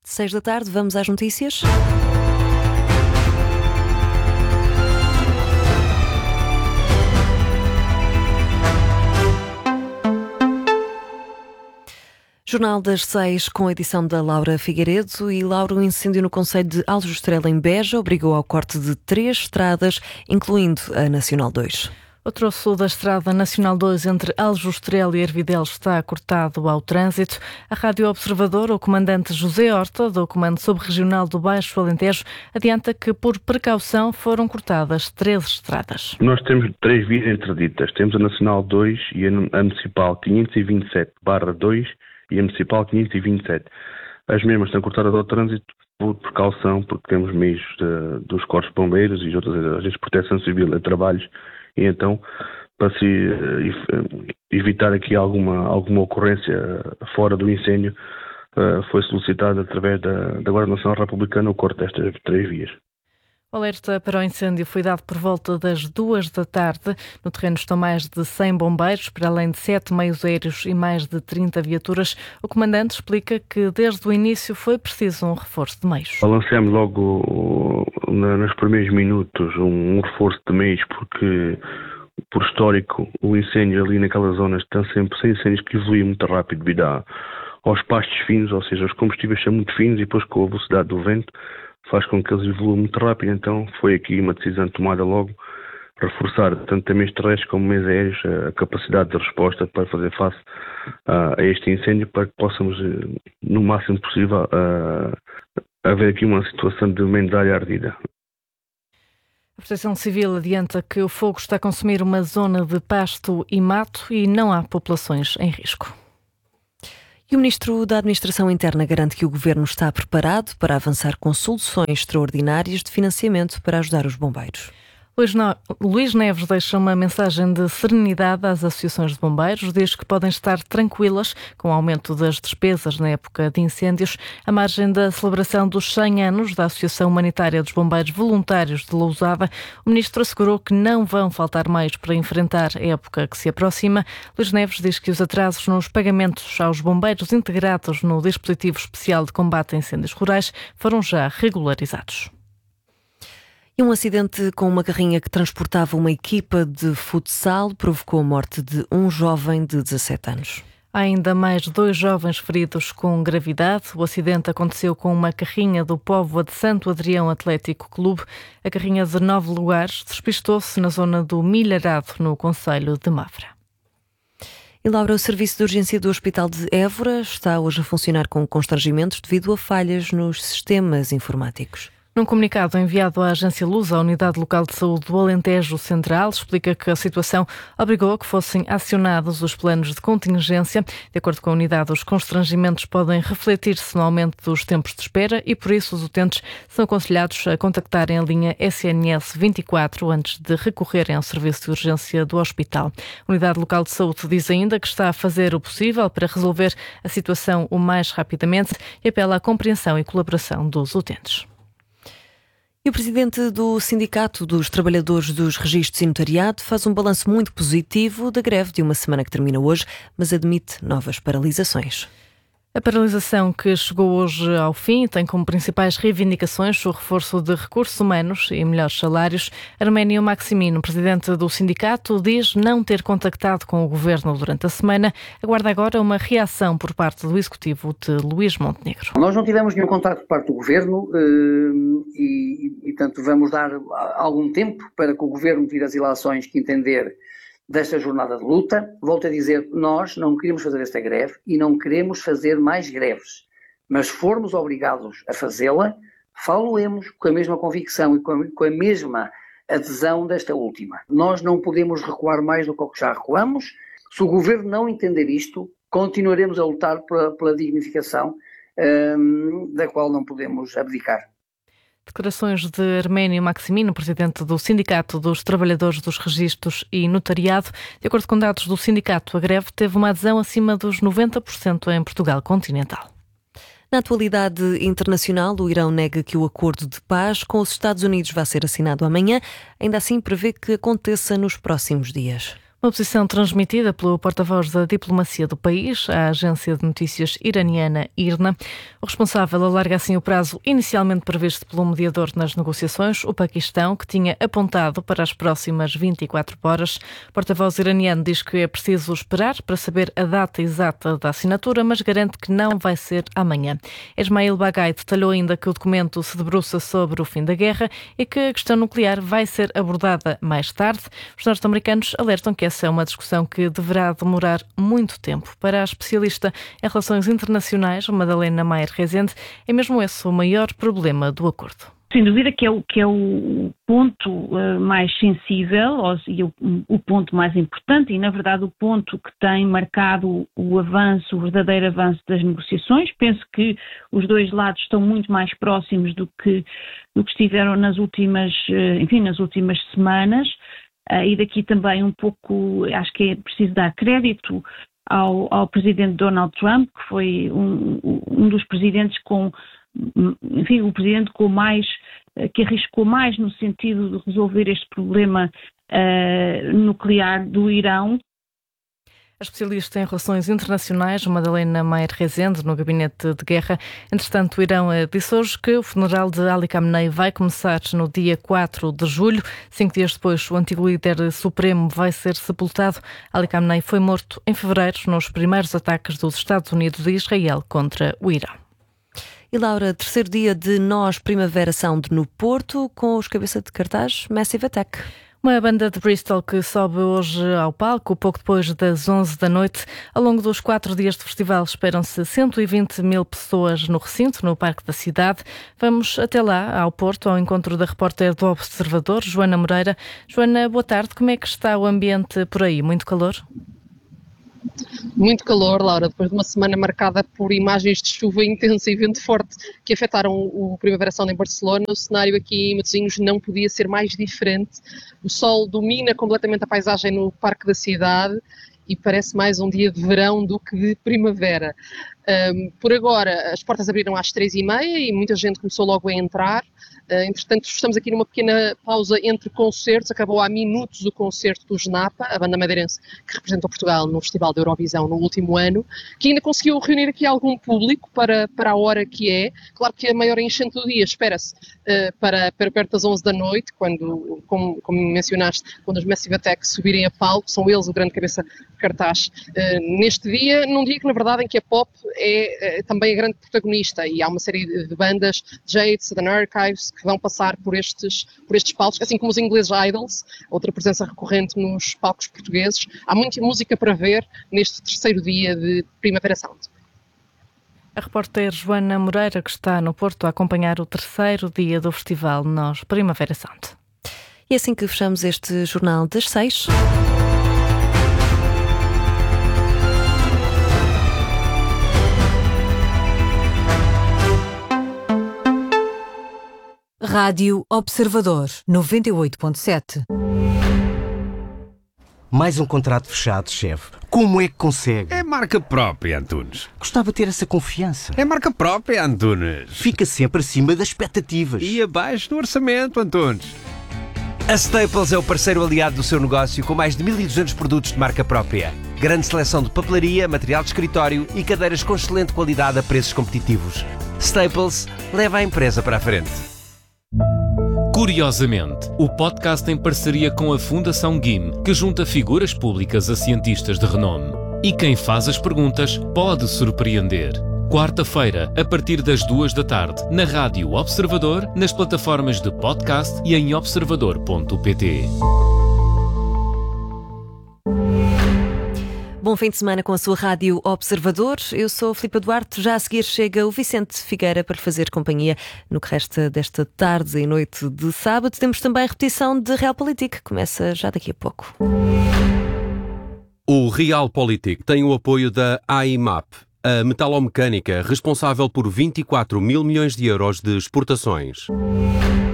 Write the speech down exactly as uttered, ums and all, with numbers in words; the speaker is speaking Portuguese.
Seis da tarde, vamos às notícias. Jornal das Seis, com a edição da Laura Figueiredo. E Laura, um incêndio no concelho de Aljustrel, em Beja, obrigou ao corte de três estradas, incluindo a Nacional dois. O troço da Estrada Nacional dois entre Aljustrel e Ervidel está cortado ao trânsito. A Rádio Observador, o comandante José Horta, do Comando Subregional do Baixo Alentejo, adianta que, por precaução, foram cortadas três estradas. Nós temos três vias interditas. Temos a Nacional dois e a Municipal quinhentos e vinte e sete barra dois e a Municipal quinhentos e vinte e sete. As mesmas estão cortadas ao trânsito por precaução, porque temos meios de, dos corpos de bombeiros e outras agências de proteção civil a trabalhos. E então, para se uh, evitar aqui alguma, alguma ocorrência fora do incêndio, uh, foi solicitado através da, da Guarda Nacional Republicana o corte destas três vias. O alerta para o incêndio foi dado por volta das duas da tarde. No terreno estão mais de cem bombeiros, para além de sete meios aéreos e mais de trinta viaturas. O comandante explica que desde o início foi preciso um reforço de meios. Lançamos logo nos primeiros minutos um, um reforço de meios, porque por histórico o incêndio ali naquela zona está sempre sem incêndios que evoluem muito rápido devido a, aos pastos finos, ou seja, os combustíveis são muito finos e depois com a velocidade do vento faz com que eles evoluam muito rápido. Então foi aqui uma decisão tomada logo, reforçar tanto meios terrestres como meios aéreos a capacidade de resposta para fazer face uh, a este incêndio, para que possamos, no máximo possível, uh, haver aqui uma situação de menos área ardida. A Proteção Civil adianta que o fogo está a consumir uma zona de pasto e mato e não há populações em risco. E o Ministro da Administração Interna garante que o Governo está preparado para avançar com soluções extraordinárias de financiamento para ajudar os bombeiros. Luís Neves deixa uma mensagem de serenidade às associações de bombeiros. Diz que podem estar tranquilas com o aumento das despesas na época de incêndios. À margem da celebração dos cem anos da Associação Humanitária dos Bombeiros Voluntários de Lousada, o Ministro assegurou que não vão faltar meios para enfrentar a época que se aproxima. Luís Neves diz que os atrasos nos pagamentos aos bombeiros integrados no dispositivo especial de combate a incêndios rurais foram já regularizados. E um acidente com uma carrinha que transportava uma equipa de futsal provocou a morte de um jovem de dezassete anos. Há ainda mais dois jovens feridos com gravidade. O acidente aconteceu com uma carrinha do Póvoa de Santo Adrião Atlético Clube. A carrinha de nove lugares despistou-se na zona do Milharado, no concelho de Mafra. E Laura, o serviço de urgência do Hospital de Évora está hoje a funcionar com constrangimentos devido a falhas nos sistemas informáticos. Num comunicado enviado à Agência Luz, a Unidade Local de Saúde do Alentejo Central explica que a situação obrigou a que fossem acionados os planos de contingência. De acordo com a unidade, os constrangimentos podem refletir-se no aumento dos tempos de espera e, por isso, os utentes são aconselhados a contactarem a linha S N S vinte e quatro antes de recorrerem ao serviço de urgência do hospital. A Unidade Local de Saúde diz ainda que está a fazer o possível para resolver a situação o mais rapidamente e apela à compreensão e colaboração dos utentes. E o presidente do Sindicato dos Trabalhadores dos Registros e Notariado faz um balanço muito positivo da greve de uma semana que termina hoje, mas admite novas paralisações. A paralisação que chegou hoje ao fim tem como principais reivindicações o reforço de recursos humanos e melhores salários. Arménio Maximino, presidente do sindicato, diz não ter contactado com o governo durante a semana. Aguarda agora uma reação por parte do executivo de Luís Montenegro. Nós não tivemos nenhum contacto por parte do governo e, e, portanto, vamos dar algum tempo para que o governo tire as ilações que entender desta jornada de luta. Volto a dizer, nós não queremos fazer esta greve e não queremos fazer mais greves, mas se formos obrigados a fazê-la, falo-emos com a mesma convicção e com a, com a mesma adesão desta última. Nós não podemos recuar mais do que já recuamos. Se o governo não entender isto, continuaremos a lutar pela, pela dignificação hum, da qual não podemos abdicar. Declarações de Arménio Maximino, presidente do Sindicato dos Trabalhadores dos Registros e Notariado. De acordo com dados do sindicato, a greve teve uma adesão acima dos noventa por cento em Portugal continental. Na atualidade internacional, o Irão nega que o acordo de paz com os Estados Unidos vai ser assinado amanhã. Ainda assim, prevê que aconteça nos próximos dias. Uma posição transmitida pelo porta-voz da diplomacia do país, a agência de notícias iraniana I R N A. O responsável alarga assim o prazo inicialmente previsto pelo mediador nas negociações, o Paquistão, que tinha apontado para as próximas vinte e quatro horas. O porta-voz iraniano diz que é preciso esperar para saber a data exata da assinatura, mas garante que não vai ser amanhã. Esmail Baghai detalhou ainda que o documento se debruça sobre o fim da guerra e que a questão nuclear vai ser abordada mais tarde. Os norte-americanos alertam que essa é uma discussão que deverá demorar muito tempo. Para a especialista em relações internacionais, Madalena Maier Rezende, é mesmo esse o maior problema do acordo. Sem dúvida que é o, que é o ponto uh, mais sensível ou, e o, o ponto mais importante e, na verdade, o ponto que tem marcado o avanço, o verdadeiro avanço das negociações. Penso que os dois lados estão muito mais próximos do que, do que estiveram nas últimas, uh, enfim, nas últimas semanas. Uh, e daqui também um pouco, acho que é preciso dar crédito ao, ao presidente Donald Trump, que foi um, um dos presidentes com, enfim, o presidente com mais, que arriscou mais no sentido de resolver este problema uh, nuclear do Irão. A especialista em relações internacionais, Madalena Maier Rezende, no Gabinete de Guerra. Entretanto, o Irão disse hoje que o funeral de Ali Khamenei vai começar no dia quatro de julho. Cinco dias depois, o antigo líder supremo vai ser sepultado. Ali Khamenei foi morto em fevereiro nos primeiros ataques dos Estados Unidos e Israel contra o Irão. E Laura, terceiro dia de Nós Primavera Sound no Porto, com os cabeça de cartaz Massive Attack. Uma banda de Bristol que sobe hoje ao palco, pouco depois das onze da noite. Ao longo dos quatro dias de festival esperam-se cento e vinte mil pessoas no recinto, no Parque da Cidade. Vamos até lá, ao Porto, ao encontro da repórter do Observador, Joana Moreira. Joana, boa tarde. Como é que está o ambiente por aí? Muito calor? Muito calor, Laura, depois de uma semana marcada por imagens de chuva intensa e vento forte que afetaram o Primavera Sound em Barcelona. O cenário aqui em Matosinhos não podia ser mais diferente. O sol domina completamente a paisagem no Parque da Cidade e parece mais um dia de verão do que de primavera. Um, por agora, as portas abriram às três e meia e muita gente começou logo a entrar. Uh, entretanto, estamos aqui numa pequena pausa entre concertos. Acabou há minutos o concerto do Genapa, a banda madeirense que representou Portugal no Festival da Eurovisão no último ano, que ainda conseguiu reunir aqui algum público para, para a hora que é. Claro que a maior enchente do dia espera-se uh, para, para perto das onze da noite, quando, como, como mencionaste, quando os Massive Attack subirem a palco, são eles o grande cabeça de cartaz uh, neste dia, num dia que na verdade em que a pop é, é também a grande protagonista e há uma série de bandas, Jade, Southern Archives, que vão passar por estes, por estes palcos, assim como os ingleses Idols, outra presença recorrente nos palcos portugueses. Há muita música para ver neste terceiro dia de Primavera Sound. A repórter Joana Moreira, que está no Porto a acompanhar o terceiro dia do festival Nós Primavera Sound. E é assim que fechamos este Jornal das Seis. Rádio Observador, noventa e oito ponto sete. Mais um contrato fechado, chefe. Como é que consegue? É marca própria, Antunes. Gostava de ter essa confiança. É marca própria, Antunes. Fica sempre acima das expectativas. E abaixo do orçamento, Antunes. A Staples é o parceiro aliado do seu negócio com mais de mil e duzentos produtos de marca própria. Grande seleção de papelaria, material de escritório e cadeiras com excelente qualidade a preços competitivos. Staples leva a empresa para a frente. Curiosamente, o podcast em parceria com a Fundação G I M, que junta figuras públicas a cientistas de renome. E quem faz as perguntas pode surpreender. Quarta-feira, a partir das duas da tarde, na Rádio Observador, nas plataformas de podcast e em observador ponto pt. Bom fim de semana com a sua Rádio Observador. Eu sou a Filipa Duarte. Já a seguir chega o Vicente Figueira para lhe fazer companhia no que resta desta tarde e noite de sábado. Temos também a repetição de Realpolitik. Começa já daqui a pouco. O Realpolitik tem o apoio da A I M A P, a metalomecânica responsável por vinte e quatro mil milhões de euros de exportações.